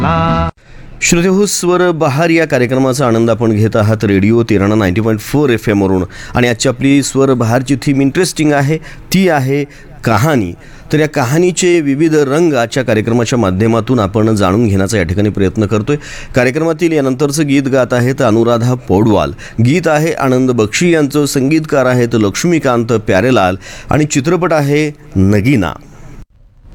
श्रोतेहो, स्वर बहार या कार्यक्रमाचा आनंद आपण घेत आहात रेडिओ तेरणा 90.4 FM वरून. आणि आजची आपली स्वर बहारची थीम इंटरेस्टिंग आहे, ती आहे कहाणी. तर या कहाणीचे विविध रंग आजच्या कार्यक्रमाच्या माध्यमातून आपण जाणून घेण्याचा या ठिकाणी प्रयत्न करतोय. कार्यक्रमातील यानंतरचं गीत गात आहेत अनुराधा पौडवाल. गीत आहे आनंद बक्षी यांचं, संगीतकार आहेत लक्ष्मीकांत प्यारेलाल आणि चित्रपट आहे नगीना.